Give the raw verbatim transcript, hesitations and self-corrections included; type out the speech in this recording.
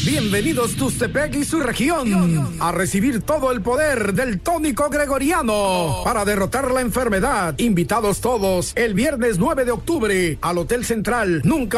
Bienvenidos Tustepec y su región a recibir todo el poder del tónico gregoriano para derrotar la enfermedad. Invitados todos el viernes nueve de octubre al Hotel Central. Nunca